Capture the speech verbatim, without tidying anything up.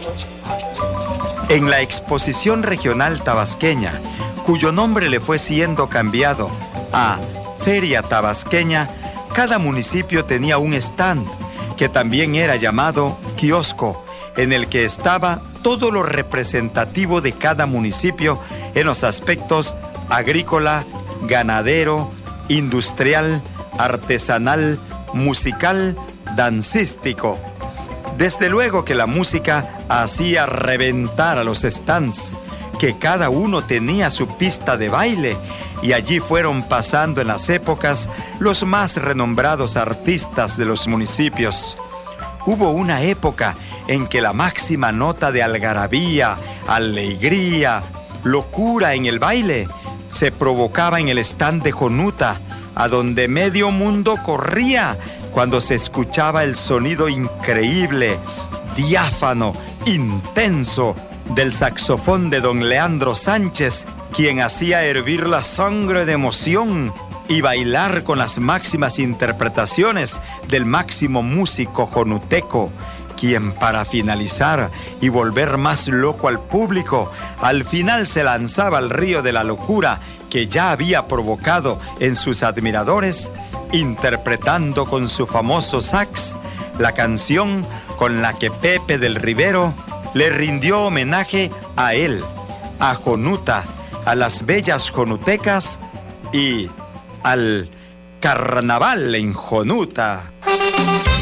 En la exposición regional tabasqueña, cuyo nombre le fue siendo cambiado a Feria Tabasqueña, cada municipio tenía un stand, que también era llamado kiosco, en el que estaba todo lo representativo de cada municipio en los aspectos agrícola, ganadero, industrial, artesanal, musical, dancístico. Desde luego que la música hacía reventar a los stands, que cada uno tenía su pista de baile, y allí fueron pasando en las épocas los más renombrados artistas de los municipios. Hubo una época en que la máxima nota de algarabía, alegría, locura en el baile se provocaba en el stand de Jonuta, a donde medio mundo corría cuando se escuchaba el sonido increíble, diáfano, intenso del saxofón de don Leandro Sánchez, quien hacía hervir la sangre de emoción y bailar con las máximas interpretaciones del máximo músico jonuteco, quien para finalizar y volver más loco al público, al final se lanzaba al río de la locura que ya había provocado en sus admiradores, interpretando con su famoso sax la canción con la que Pepe del Rivero le rindió homenaje a él, a Jonuta, a las bellas jonutecas y al carnaval en Jonuta.